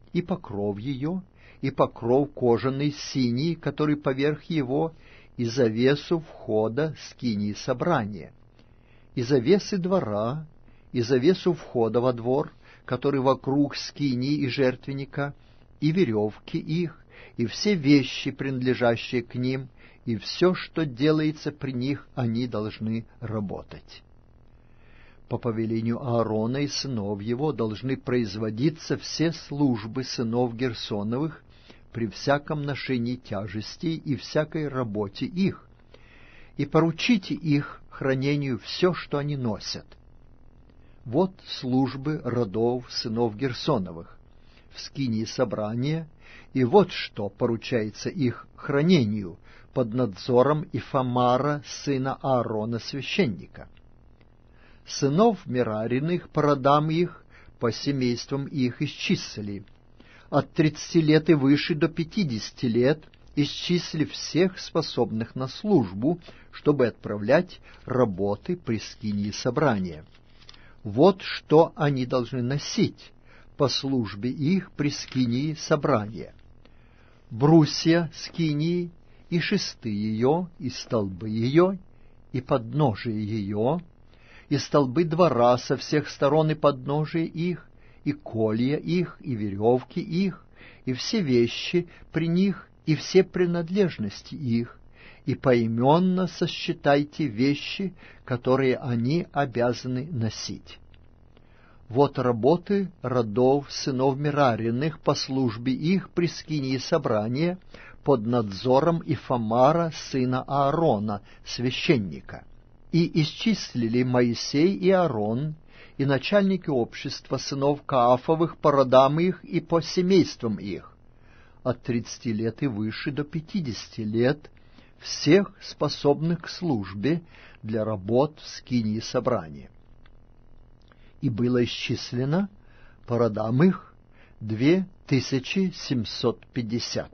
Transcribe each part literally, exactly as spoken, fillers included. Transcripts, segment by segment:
и покров ее, и покров кожаный синий, который поверх его, и завесу входа скинии собрания, и завесы двора, и завесу входа во двор, который вокруг скинии и жертвенника, и веревки их, и все вещи, принадлежащие к ним, и все, что делается при них, они должны работать. По повелению Аарона и сынов его должны производиться все службы сынов Герсоновых при всяком ношении тяжестей и всякой работе их, и поручите их хранению все, что они носят. Вот службы родов сынов Герсоновых в скинии собрания, и вот что поручается их хранению под надзором Ифамара, сына Аарона, священника. Сынов Мерариных по родам их, по семействам их исчислили, от тридцати лет и выше до пятидесяти лет, исчислив всех способных на службу, чтобы отправлять работы при скинии собрания. Вот что они должны носить по службе их при скинии собрания: брусья скинии, и шесты ее, и столбы ее, и подножие ее, и столбы двора со всех сторон и подножие их, и колья их, и веревки их, и все вещи при них, и все принадлежности их, и поименно сосчитайте вещи, которые они обязаны носить. Вот работы родов сынов Мерариных по службе их при скинии собрания под надзором Ифамара, сына Аарона, священника. И исчислили Моисей и Аарон, и начальники общества сынов Каафовых по родам их и по семействам их, от тридцати лет и выше до пятидесяти лет, всех способных к службе для работ в скинии собрания. И было исчислено по родам их две тысячи семьсот пятьдесят.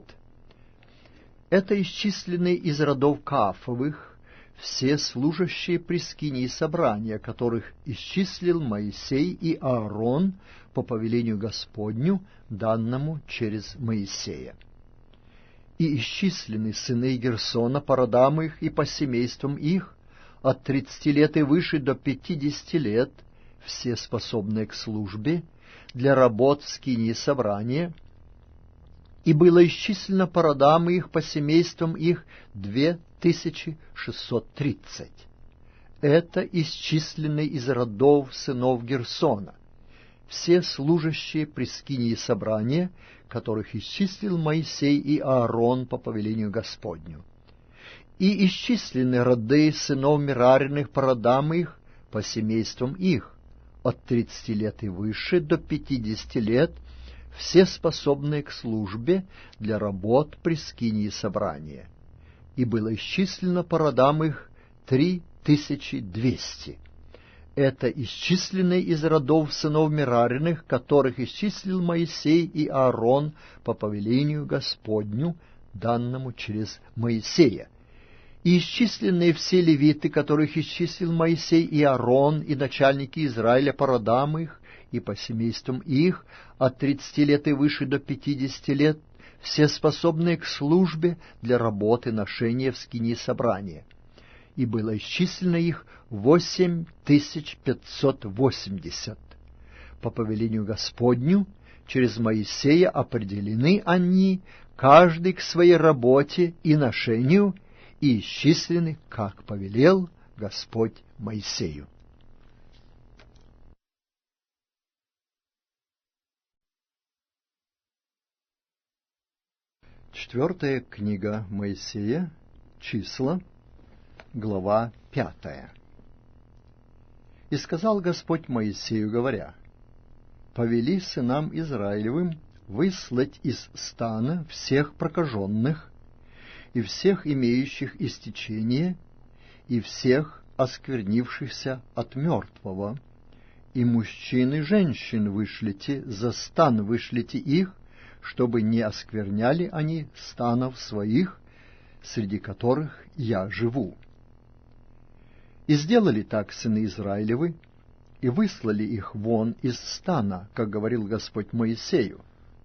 Это исчислены из родов Каафовых все служащие при скинии собрания, которых исчислил Моисей и Аарон по повелению Господню, данному через Моисея. И исчислены сыны Герсона по родам их и по семействам их, от тридцати лет и выше до пятидесяти лет, все способные к службе для работ в скинии собрания, и было исчислено по родам их, по семействам их, две тысячи шестьсот тридцать. Это исчислены из родов сынов Герсона, все служащие при скинии собрания, которых исчислил Моисей и Аарон по повелению Господню. И исчислены роды сынов Мерариных по родам их, по семействам их, от тридцати лет и выше до пятидесяти лет, все способные к службе для работ при скинии собрания. И было исчислено по родам их три тысячи двести. Это исчисленные из родов сынов Мерариных, которых исчислил Моисей и Аарон по повелению Господню, данному через Моисея. И исчисленные все левиты, которых исчислил Моисей и Аарон, и начальники Израиля по родам их и по семействам их, от тридцати лет и выше до пятидесяти лет, все способные к службе для работы ношения в скинии собрания. И было исчислено их восемь тысяч пятьсот восемьдесят. По повелению Господню, через Моисея определены они, каждый к своей работе и ношению, и исчислены, как повелел Господь Моисею. Четвертая книга Моисея, числа, глава пятая. «И сказал Господь Моисею, говоря: повели сынам Израилевым выслать из стана всех прокаженных, и всех имеющих истечение, и всех осквернившихся от мертвого, и мужчин и женщин вышлите, за стан вышлите их, чтобы не оскверняли они станов своих, среди которых я живу. И сделали так сыны Израилевы, и выслали их вон из стана, как говорил Господь Моисею.